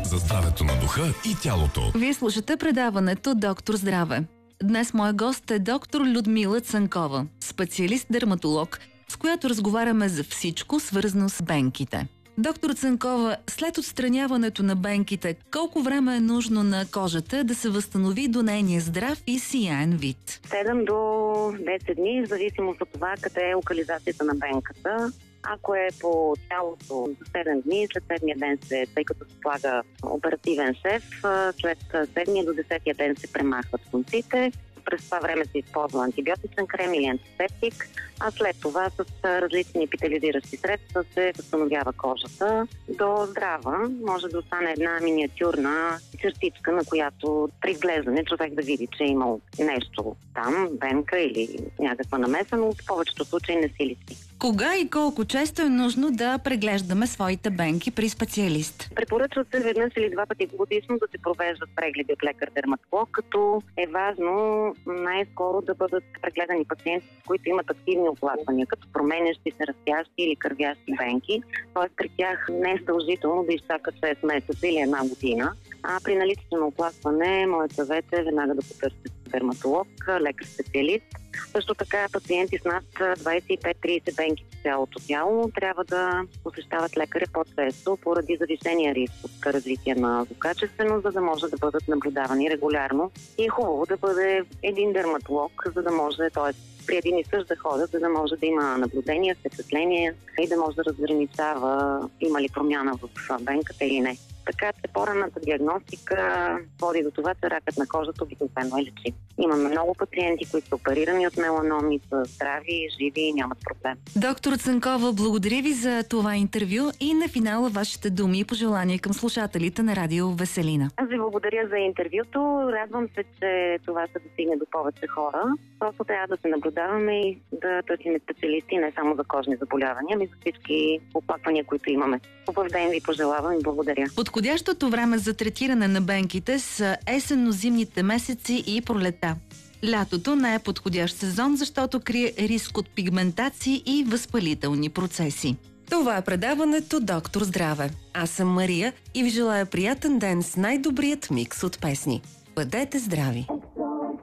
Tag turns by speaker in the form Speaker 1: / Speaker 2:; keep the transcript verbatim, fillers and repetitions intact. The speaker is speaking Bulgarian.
Speaker 1: за здравето на духа и тялото.
Speaker 2: Вие слушате предаването Доктор Здраве. Днес моя гост е доктор Людмила Цанкова, специалист-дерматолог, с която разговаряме за всичко, свързано с бенките. Доктор Цанкова, след отстраняването на бенките, колко време е нужно на кожата да се възстанови до нейния здрав и сияен вид?
Speaker 3: седем до десет дни, в зависимост от това къде е локализацията на бенката. Ако е по тялото за седем дни, след седмия ден се, тъй като се слага оперативен шеф, след седмия до десетия ден се премахват функциите. През това време се използва антибиотичен крем или антисептик, а след това с различни епителизиращи средства се възстановява кожата до здрава. Може да остане една миниатюрна частичка, на която при гледане човек да види, че е имал нещо там, бенка или някаква намеса, но в повечето случаи не си личи.
Speaker 2: Кога и колко често е нужно да преглеждаме своите бенки при специалист?
Speaker 3: Препоръчва се веднъж или два пъти годишно да се провеждат прегледи от лекар-дерматолог, като е важно най-скоро да бъдат прегледани пациенти, които имат активни оплаквания, като променящи се, растящи или кървящи бенки. Тоест при тях не е задължително да изчакат шест месеца или една година. А при наличието на оплакване, моят съвет е веднага да потърсите дерматолог, лекар-специалист. Също така пациенти с над двадесет и пет до тридесет бенки в цялото тяло трябва да посещават лекаря по-често поради завишения риск от развитие на злокачественост, за да може да бъдат наблюдавани регулярно. И е хубаво да бъде един дерматолог, за да може, т.е. при един и същ да ходят, за да може да има наблюдение, впечатление и да може да разграничава има ли промяна в бенката или не. Така че по-ранната диагностика води до това, че ракът на кожата обикновено е лечим. Имаме много пациенти, които са оперирани от меланоми, са здрави, живи и нямат проблем.
Speaker 2: Доктор Цанкова, благодаря ви за това интервю и на финала вашите думи и пожелания към слушателите на Радио Веселина.
Speaker 3: Аз ви благодаря за интервюто. Радвам се, че това ще достигне до повече хора. Просто трябва да се наблюдаваме и да търсим специалисти не само за кожни заболявания, ами за всички оплаквания, които имаме. Хубав ден ви пожелавам и благодаря.
Speaker 2: Подходящото време за третиране на бенките са есенно-зимните месеци и пролета. Лятото не е подходящ сезон, защото крие риск от пигментации и възпалителни процеси. Това е предаването Доктор Здраве. Аз съм Мария и ви желая приятен ден с най-добрият микс от песни. Бъдете здрави!